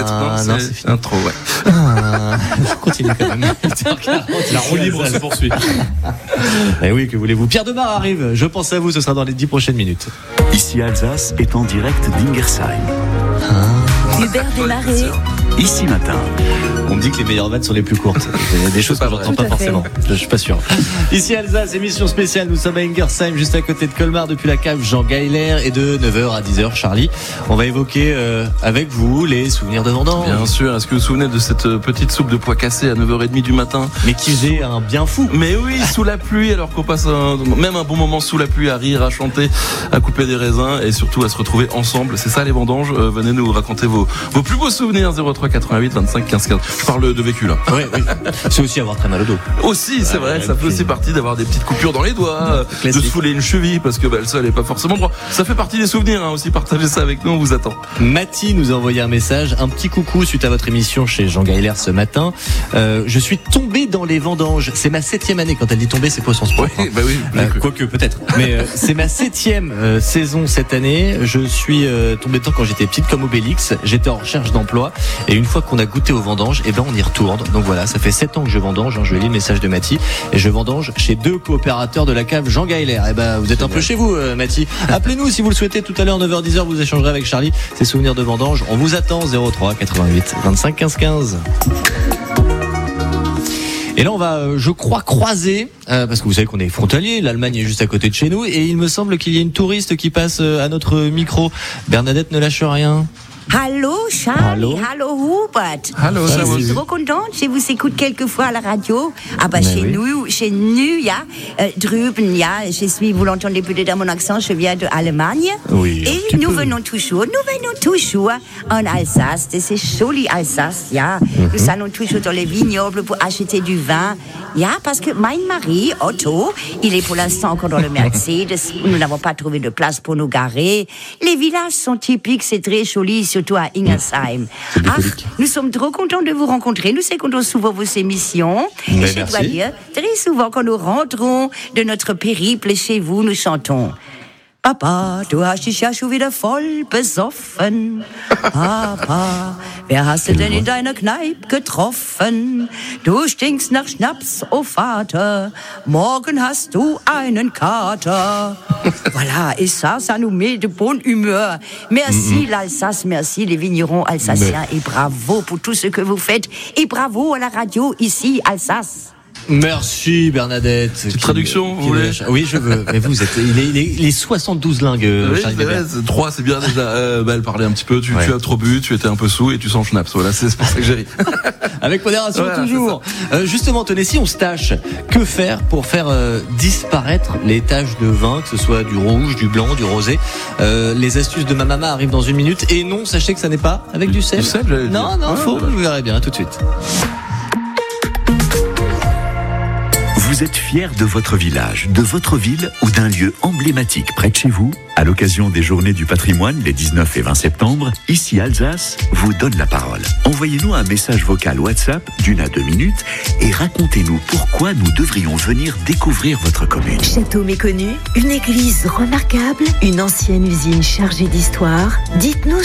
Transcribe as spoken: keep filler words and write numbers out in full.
Ah, non, non, c'est, c'est un trop, ouais. Ah, je continue quand même. La roue libre se poursuit. Eh oui, que voulez-vous? Pierre Demar arrive. Je pense à vous, ce sera dans les dix prochaines minutes. Ici Alsace est en direct d'Ingersheim. Hubert Desmarais. Ici matin. On me dit que les meilleures vannes sont les plus courtes. Il y a des choses que j'entends pas forcément. Je suis pas sûr. Ici Alsace, émission spéciale. Nous sommes à Ingersheim, juste à côté de Colmar, depuis la cave Jean Geiler. Et de neuf heures à dix heures, Charlie, on va évoquer euh, avec vous les souvenirs de vendange. Bien sûr. Est-ce que vous vous souvenez de cette petite soupe de pois cassés à neuf heures trente du matin? Mais qui faisait un bien fou. Mais oui, sous la pluie, alors qu'on passe un, même un bon moment sous la pluie à rire, à chanter, à couper des raisins et surtout à se retrouver ensemble. C'est ça les vendanges. Euh, venez nous raconter vos, vos plus beaux souvenirs. Zéro trois quatre-vingt-huit vingt-cinq quinze quinze. Je parle de vécu là. Oui, oui. C'est aussi avoir très mal au dos. Aussi, c'est vrai, Ah, ça fait aussi partie d'avoir des petites coupures dans les doigts, Classique. de se fouler une cheville parce que bah, le sol est pas forcément droit. Ça fait partie des souvenirs hein, aussi. Partagez ça avec nous, on vous attend. Mathie nous a envoyé un message, un petit coucou suite à votre émission chez Jean Geiler ce matin. Euh, je suis tombé dans les vendanges. C'est ma septième année. Quand elle dit tomber, c'est pas au sens propre. Oui, bah oui. Euh, quoique peut-être. Mais euh, c'est ma septième euh, saison cette année. Je suis euh, tombé dedans quand j'étais petite comme Obélix. J'étais en recherche d'emploi et une fois qu'on a goûté aux vendanges, eh ben on y retourne. Donc voilà, ça fait sept ans que je vendange. Hein, je lis le message de Mathie et je vendange chez deux coopérateurs de la cave Jean Geiler. Eh ben vous êtes un peu chez vous, euh, Mathie. Appelez-nous si vous le souhaitez. Tout à l'heure neuf heures dix heures, vous échangerez avec Charlie ses souvenirs de vendange. On vous attend. Zéro trois quatre-vingt-huit vingt-cinq quinze quinze. Et là, on va, euh, je crois, croiser, euh, parce que vous savez qu'on est frontalier, l'Allemagne est juste à côté de chez nous, et il me semble qu'il y a une touriste qui passe euh, à notre micro. Bernadette ne lâche rien. Hallo Charlie, Hallo. hallo Hubert. Hallo, Je servus. suis trop contente, je vous écoute quelquefois à la radio. Ah bah Mais chez oui. nous, chez nous, ja, euh, drüben, ja, je suis, vous l'entendez peut-être à mon accent, je viens de Allemagne. Oui, un Et petit nous peu. venons toujours, nous venons toujours en Alsace, de ces jolies Alsace, ja. Nous allons toujours dans les vignobles pour acheter du vin. Ja, parce que mon mari, Otto, il est pour l'instant encore dans le Mercedes. Nous n'avons pas trouvé de place pour nous garer. Les villages sont typiques, c'est très joli, surtout à Ingersheim. Ah, nous sommes trop contents de vous rencontrer. Nous écoutons souvent vos émissions. Mais Et je merci. dois dire, très souvent, quand nous rentrons de notre périple chez vous, nous chantons. Papa, du hast dich ja schon wieder voll besoffen. Papa, wer hast du denn in deiner Kneipe getroffen? Du stinkst nach Schnaps, oh Vater. Morgen hast du einen Kater. Voilà, et ça, ça nous met de bonne humeur. Merci l'Alsace, merci les vignerons alsaciens et bravo pour tout ce que vous faites. Et bravo à la radio ici, Alsace. Merci Bernadette. Petite Qui- traduction, qui vous voulez lâche- Oui, je veux. Mais vous êtes, il est, il est, il est soixante-douze lingues, euh, Oui, Charlie c'est Weber. vrai, c'est- trois, c'est bien déjà. Euh, bah, elle parlait un petit peu. Tu, Ouais. tu as trop bu, tu étais un peu sous et tu sens schnaps. Voilà, c'est c'est pour ça que j'ai ri. Avec modération Voilà, toujours. Euh, justement, tenez, si on se tâche, que faire pour faire euh, disparaître les taches de vin, que ce soit du rouge, du blanc, du rosé? euh, Les astuces de ma maman arrivent dans une minute. Et non, sachez que ça n'est pas avec du sel. Du sel, j'allais Non, dire. non, Ouais, faux. voilà. Vous verrez bien, à tout de suite. Vous êtes fier de votre village, de votre ville ou d'un lieu emblématique près de chez vous? À l'occasion des Journées du patrimoine, les dix-neuf et vingt septembre, ici Alsace vous donne la parole. Envoyez-nous un message vocal WhatsApp d'une à deux minutes et racontez-nous pourquoi nous devrions venir découvrir votre commune. Château méconnu, une église remarquable, une ancienne usine chargée d'histoire. Dites-nous